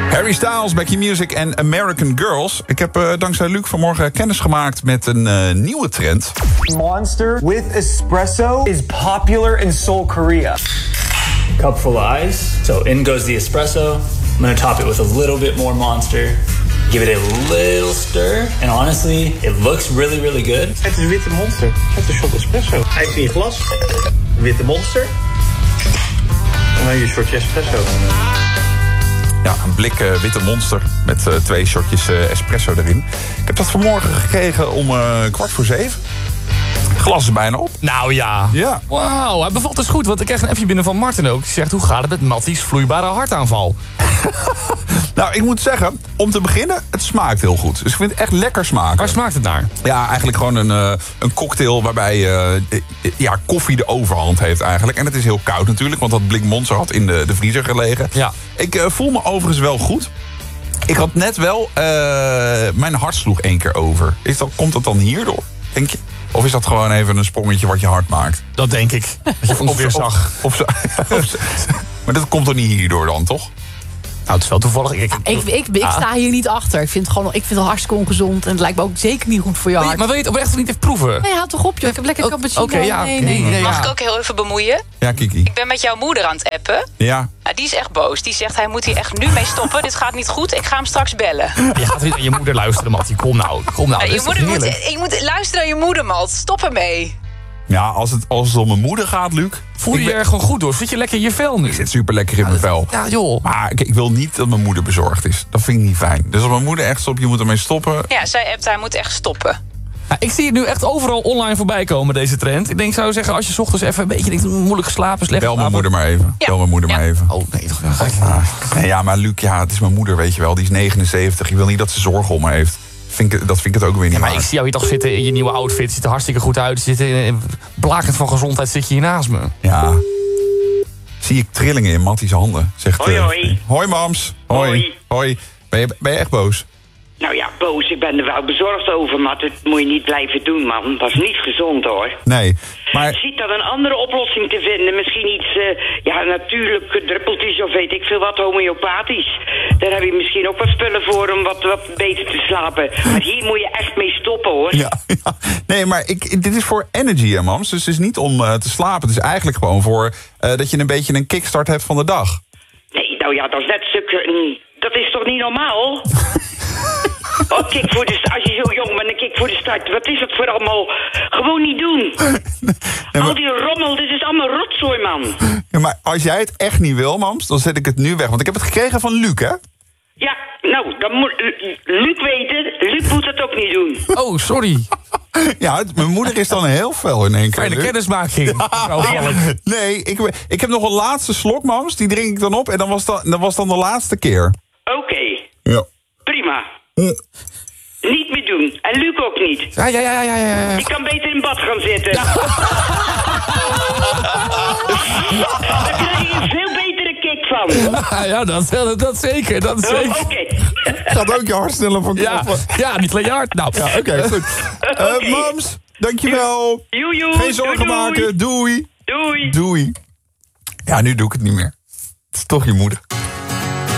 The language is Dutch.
Harry Styles, Becky Music en American Girls. Ik heb dankzij Luc vanmorgen kennis gemaakt met een nieuwe trend. Monster with espresso is popular in Seoul, Korea. Cup full of ice. So in goes the espresso. I'm gonna top it with a little bit more Monster. Give it a little stir. And honestly, it looks really, really good. Het is witte Monster. Het is een shot espresso. IJs in je glas. Witte Monster. En dan je shotje espresso. Ja, een blik witte Monster met 2 shotjes espresso erin. Ik heb dat vanmorgen gekregen om 6:15. Glas is bijna op. Nou ja. Ja. Wauw, hij bevalt dus goed. Want ik krijg een appje binnen van Martin ook. Die zegt, hoe gaat het met Matties vloeibare hartaanval? Nou, ik moet zeggen, om te beginnen, het smaakt heel goed. Dus ik vind het echt lekker smaken. Waar smaakt het naar? Ja, eigenlijk gewoon een cocktail waarbij koffie de overhand heeft eigenlijk. En het is heel koud natuurlijk, want dat blik Monster had in de vriezer gelegen. Ja. Ik voel me overigens wel goed. Ik had net wel, mijn hart sloeg 1 keer over. Komt dat dan hierdoor, denk je? Of is dat gewoon even een sprongetje wat je hart maakt? Dat denk ik. Dat je het ongeveer zag. Maar dat komt toch niet hierdoor dan, toch? Nou, het is wel toevallig. Ik sta hier niet achter. Ik vind het hartstikke ongezond. En het lijkt me ook zeker niet goed voor je hart. Maar wil je het oprecht niet even proeven? Nee, houd toch op, joh. Ik heb lekker cappuccino. Nee. Mag ik ook heel even bemoeien? Ja, Kiki. Ik ben met jouw moeder aan het appen. Ja. Nou, die is echt boos. Die zegt, hij moet hier echt nu mee stoppen. Dit gaat niet goed. Ik ga hem straks bellen. Je gaat niet aan je moeder luisteren, Mattie. Kom nou. Je moet luisteren naar je moeder, Malt. Stop ermee. Ja, als het om mijn moeder gaat, Luc... Voel je er gewoon goed door? Zit je lekker in je vel nu? Ik zit super lekker in mijn vel. Ja, joh. Maar ik wil niet dat mijn moeder bezorgd is. Dat vind ik niet fijn. Dus als mijn moeder echt stopt, je moet ermee stoppen. Ja, zij appt, hij moet echt stoppen. Ja, ik zie het nu echt overal online voorbij komen, deze trend. Ik zou zeggen, als je 's ochtends even een beetje denkt, moeilijk geslapen, slecht Bel mijn geslapen. moeder maar even. Ja. Bel mijn moeder maar even. Oh, nee, toch wel. Nee, ja, maar Luc, het is mijn moeder, weet je wel. Die is 79. Je wil niet dat ze zorgen om me heeft. Dat vind ik het ook weer niet Ja, maar waard. ik zie jou hier toch zitten in je nieuwe outfit. Ziet er hartstikke goed uit. Blakend van gezondheid zit je hier naast me. Ja. Zie ik trillingen in Matties handen. Zegt, Hoi, hoi. Hoi, mams. Hoi. Hoi. Ben je echt boos? Nou ja, boos. Ik ben er wel bezorgd over, maar dat moet je niet blijven doen, man. Dat is niet gezond, hoor. Nee, maar... Ziet dat een andere oplossing te vinden? Misschien iets, natuurlijk druppeltjes of weet ik veel wat, homeopathisch. Daar heb je misschien ook wat spullen voor om wat beter te slapen. Maar hier moet je echt mee stoppen, hoor. Ja. Nee, maar dit is voor energy, hè, mams. Dus het is niet om te slapen. Het is eigenlijk gewoon voor dat je een beetje een kickstart hebt van de dag. Nee, nou ja, dat is net stuk... dat is toch niet normaal? Oh, kick voor als je zo jong bent, een kick voor de start. Wat is het voor allemaal? Gewoon niet doen. Nee, al die rommel, dit is allemaal rotzooi, man. Ja, maar als jij het echt niet wil, mams, dan zet ik het nu weg. Want ik heb het gekregen van Luc, hè? Ja, nou, dan moet Luc weten. Luc moet dat ook niet doen. Oh, sorry. Ja, mijn moeder is dan heel fel in één keer. Fijne kennismaking. Nee, ik heb nog een laatste slok, mams. Die drink ik dan op en dat was dan de laatste keer. Oké. Ja. Prima. Niet meer doen. En Luc ook niet. Ja. Die kan beter in bad gaan zitten. Ja. Daar krijg je een veel betere kick van. Ja, dat zeker. Dat zeker. Oké. Gaat ook je hart sneller van kloppen. Ja, niet alleen je hart. Nou, ja, oké, goed. Mams, dankjewel. Joejoe. Geen zorgen maken. Doei. Doei. Doei. Ja, nu doe ik het niet meer. Het is toch je moeder.